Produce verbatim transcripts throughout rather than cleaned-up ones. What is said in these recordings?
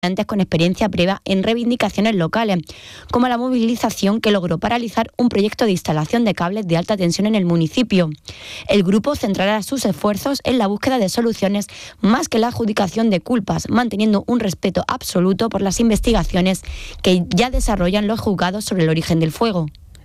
con experiencia previa en reivindicaciones locales, como la movilización que logró paralizar un proyecto de instalación de cables de alta tensión en el municipio. El grupo centrará sus esfuerzos en la búsqueda de soluciones más que la adjudicación de culpas, manteniendo un respeto absoluto por las investigaciones que ya desarrollan los juzgados sobre el origen del fuego.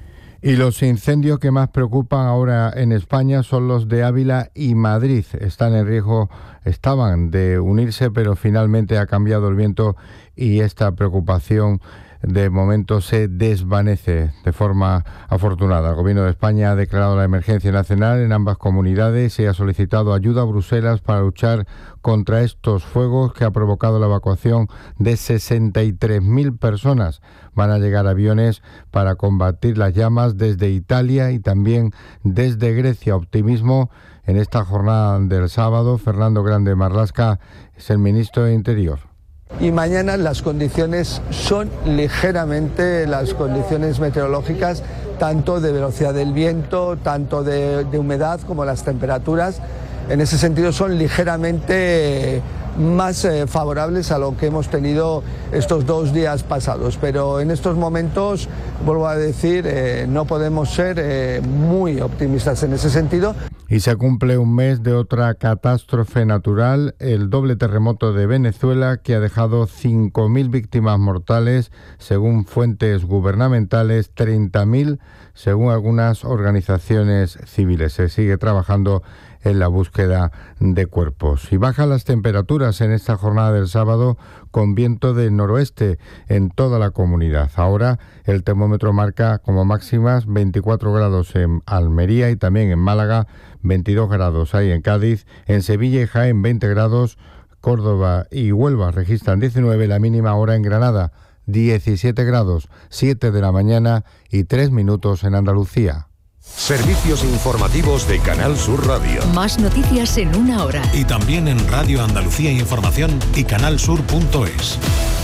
Y los incendios que más preocupan ahora en España son los de Ávila y Madrid. Están en riesgo, estaban de unirse, pero finalmente ha cambiado el viento y esta preocupación de momento se desvanece de forma afortunada. El Gobierno de España ha declarado la emergencia nacional en ambas comunidades y ha solicitado ayuda a Bruselas para luchar contra estos fuegos que ha provocado la evacuación de sesenta y tres mil personas. Van a llegar aviones para combatir las llamas desde Italia y también desde Grecia. Optimismo en esta jornada del sábado. Fernando Grande Marlasca es el ministro de Interior. Y mañana las condiciones son ligeramente, las condiciones meteorológicas, tanto de velocidad del viento, tanto de, de humedad como las temperaturas, en ese sentido son ligeramente más eh, favorables a lo que hemos tenido estos dos días pasados. Pero en estos momentos, vuelvo a decir, eh, no podemos ser eh, muy optimistas en ese sentido. Y se cumple un mes de otra catástrofe natural, el doble terremoto de Venezuela, que ha dejado cinco mil víctimas mortales, según fuentes gubernamentales, treinta mil según algunas organizaciones civiles. Se sigue trabajando en la búsqueda de cuerpos. Y bajan las temperaturas en esta jornada del sábado con viento del noroeste en toda la comunidad. Ahora el termómetro marca como máximas veinticuatro grados en Almería y también en Málaga, veintidós grados hay en Cádiz, en Sevilla y Jaén veinte grados, Córdoba y Huelva registran diecinueve, la mínima hora en Granada diecisiete grados, siete de la mañana y tres minutos en Andalucía. Servicios informativos de Canal Sur Radio. Más noticias en una hora. Y también en Radio Andalucía Información y canal sur punto es.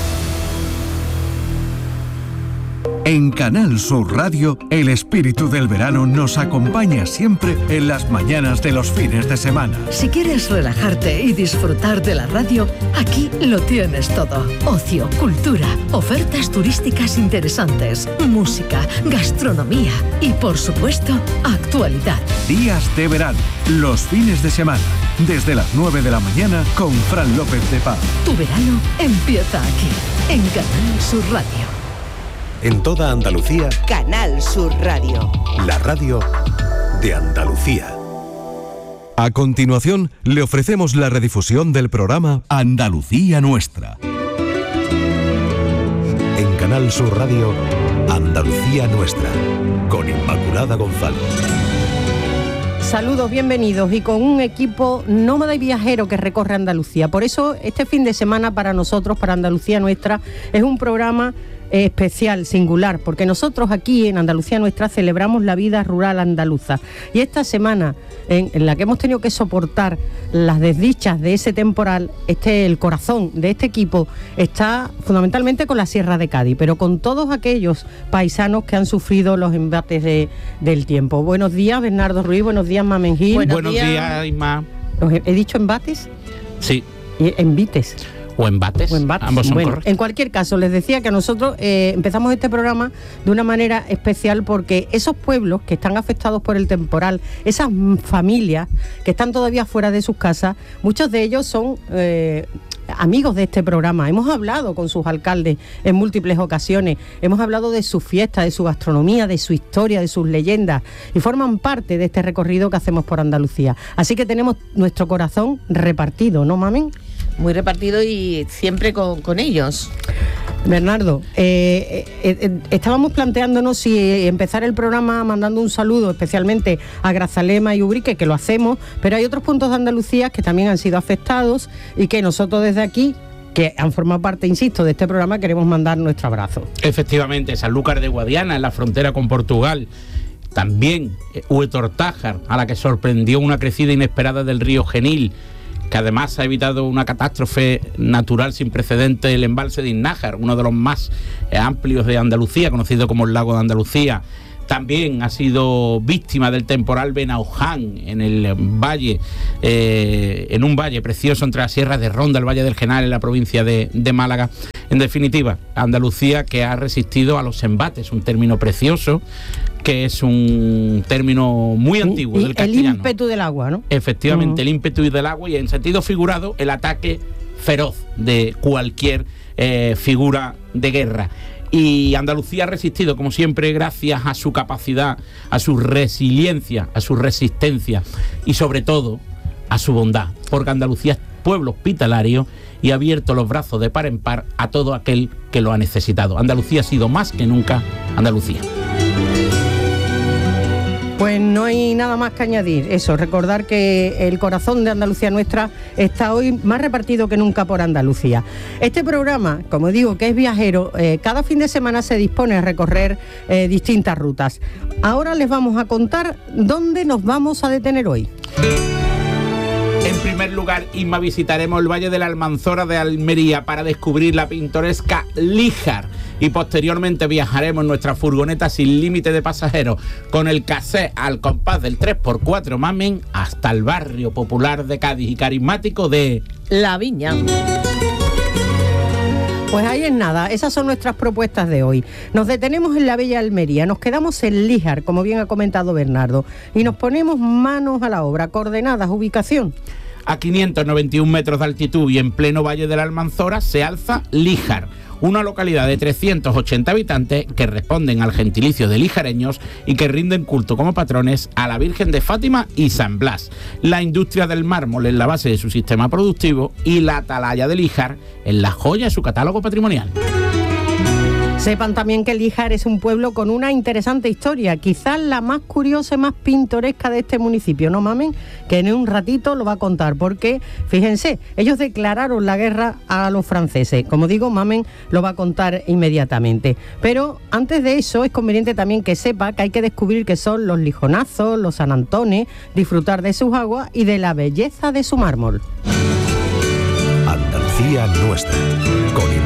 En Canal Sur Radio, el espíritu del verano nos acompaña siempre en las mañanas de los fines de semana. Si quieres relajarte y disfrutar de la radio, aquí lo tienes todo. Ocio, cultura, ofertas turísticas interesantes, música, gastronomía y, por supuesto, actualidad. Días de verano, los fines de semana, desde las nueve de la mañana con Fran López de Paz. Tu verano empieza aquí, en Canal Sur Radio. En toda Andalucía, Canal Sur Radio. La radio de Andalucía. A continuación, le ofrecemos la redifusión del programa Andalucía Nuestra. En Canal Sur Radio, Andalucía Nuestra, con Inmaculada González. Saludos, bienvenidos, y con un equipo nómada y viajero que recorre Andalucía. Por eso, este fin de semana para nosotros, para Andalucía Nuestra, es un programa especial, singular, porque nosotros aquí en Andalucía Nuestra celebramos la vida rural andaluza. Y esta semana, en, en la que hemos tenido que soportar las desdichas de ese temporal, este, el corazón de este equipo está fundamentalmente con la Sierra de Cádiz, pero con todos aquellos paisanos que han sufrido los embates de, del tiempo. Buenos días, Bernardo Ruiz, buenos días, Mamen Gil. Buenos, buenos días, días, Isma. He, ¿He dicho embates? Sí. ¿Y envites? O embates, o embates. Ambos son bueno, correctos. En cualquier caso, les decía que nosotros eh, empezamos este programa de una manera especial porque esos pueblos que están afectados por el temporal, esas familias que están todavía fuera de sus casas, muchos de ellos son eh, amigos de este programa. Hemos hablado con sus alcaldes en múltiples ocasiones, hemos hablado de su fiesta, de su gastronomía, de su historia, de sus leyendas, y forman parte de este recorrido que hacemos por Andalucía. Así que tenemos nuestro corazón repartido, ¿no, Mamen? Muy repartido y siempre con, con ellos. Bernardo, eh, eh, eh, estábamos planteándonos si empezar el programa mandando un saludo especialmente a Grazalema y Ubrique, que lo hacemos, pero hay otros puntos de Andalucía que también han sido afectados y que nosotros desde aquí, que han formado parte, insisto, de este programa, queremos mandar nuestro abrazo. Efectivamente, Sanlúcar de Guadiana, en la frontera con Portugal. También eh, Huetortájar, a la que sorprendió una crecida inesperada del río Genil, que además ha evitado una catástrofe natural sin precedentes, el embalse de Innájar, uno de los más eh, amplios de Andalucía, conocido como el Lago de Andalucía. también ha sido víctima del temporal Benauján en el valle, eh, en un valle precioso entre las sierras de Ronda, el Valle del Genal, en la provincia de, de Málaga. En definitiva, Andalucía, que ha resistido a los embates, un término precioso, que es un término muy antiguo y, del castellano. El ímpetu del agua, ¿no? Efectivamente, uh-huh. el ímpetu del agua, y en sentido figurado, el ataque feroz de cualquier eh, figura de guerra. Y Andalucía ha resistido, como siempre, gracias a su capacidad, a su resiliencia, a su resistencia y, sobre todo, a su bondad, porque Andalucía es pueblo hospitalario y ha abierto los brazos de par en par a todo aquel que lo ha necesitado. Andalucía ha sido más que nunca Andalucía. Pues no hay nada más que añadir. Eso, recordar que el corazón de Andalucía Nuestra está hoy más repartido que nunca por Andalucía. Este programa, como digo, que es viajero, eh, cada fin de semana se dispone a recorrer eh, distintas rutas. Ahora les vamos a contar dónde nos vamos a detener hoy. En primer lugar, Inma, visitaremos el Valle de la Almanzora de Almería para descubrir la pintoresca Líjar, y posteriormente viajaremos en nuestra furgoneta sin límite de pasajeros con el casé al compás del tres por cuatro Mamen hasta el barrio popular de Cádiz y carismático de La Viña. Pues ahí es nada, esas son nuestras propuestas de hoy. Nos detenemos en la bella Almería, nos quedamos en Líjar, como bien ha comentado Bernardo, y nos ponemos manos a la obra. Coordenadas, ubicación. A quinientos noventa y un metros de altitud y en pleno Valle de la Almanzora se alza Líjar, una localidad de trescientos ochenta habitantes que responden al gentilicio de lijareños y que rinden culto como patrones a la Virgen de Fátima y San Blas. La industria del mármol es la base de su sistema productivo y la atalaya de Líjar es la joya de su catálogo patrimonial. Sepan también que Líjar es un pueblo con una interesante historia, quizás la más curiosa y más pintoresca de este municipio, ¿no, Mamen? Que en un ratito lo va a contar, porque, fíjense, ellos declararon la guerra a los franceses. Como digo, Mamen lo va a contar inmediatamente. Pero antes de eso, es conveniente también que sepa que hay que descubrir qué son los lijonazos, los sanantones, disfrutar de sus aguas y de la belleza de su mármol. Andalucía Nuestra, con